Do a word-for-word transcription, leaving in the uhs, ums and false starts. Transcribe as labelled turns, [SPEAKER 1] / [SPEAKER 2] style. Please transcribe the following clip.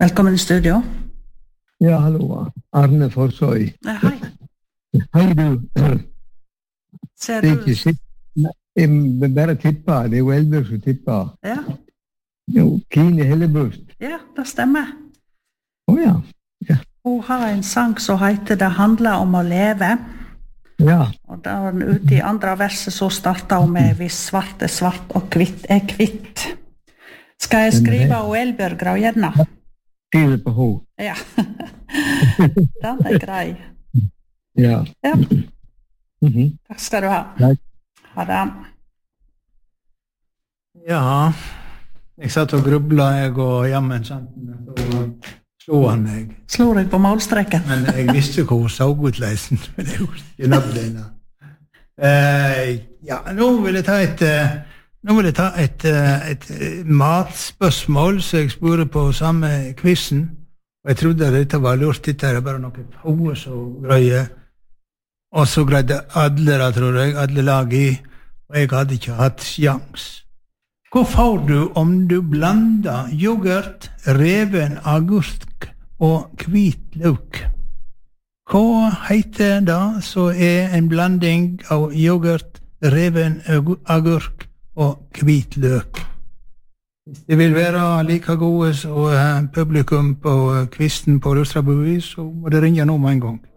[SPEAKER 1] Velkommen i studio.
[SPEAKER 2] Ja, hallo. Arne Forsøy.
[SPEAKER 1] Ja, hei.
[SPEAKER 2] Hei, du.
[SPEAKER 1] Ser
[SPEAKER 2] Det er
[SPEAKER 1] du?
[SPEAKER 2] ikke sitt. Jeg vil bare tippe. Det er jo Elbjørg som tipper.
[SPEAKER 1] Ja,
[SPEAKER 2] Jo, Kine Hellebust.
[SPEAKER 1] ja, det stemmer.
[SPEAKER 2] Åja.
[SPEAKER 1] Hun har en sang som heter Det handler om å leve.
[SPEAKER 2] Ja.
[SPEAKER 1] Og da var den ute i andre verset så startet hun med Hvis svart er svart og kvitt er kvitt. Skal jeg skrive av Elbjørg Graujevna?
[SPEAKER 2] Skriver på ho.
[SPEAKER 1] Ja. Den er grei.
[SPEAKER 2] Ja.
[SPEAKER 1] Ja,
[SPEAKER 2] Mhm.
[SPEAKER 1] takk skal du ha.
[SPEAKER 2] Takk.
[SPEAKER 1] Ha det.
[SPEAKER 3] Ja, jeg satt og grubla, jeg og jammen sant, så slo han meg.
[SPEAKER 1] Slår jeg på målstreken?
[SPEAKER 3] Men jeg visste hvor hun så ut leisen, men jeg gjorde ikke nødvendig. Eh, ja, nå vil jeg ta et, eh, nå vil jeg ta et, eh, et eh, matspørsmål, så jeg spurte på samme quizen, og jeg trodde dette var lurt, dette er bare noe få så greier. Og så greide alle, da, tror jeg, alle lag i, og jeg hadde ikke hatt sjans. Hva får du om du blander yoghurt, reven agurk og hvit løk? Hva heter det så er en blanding av yoghurt, reven agurk og hvit løk? Hvis det vil være like gode som publikum på kvisten på Lustrabuvis, så må det ringe nå med en gang.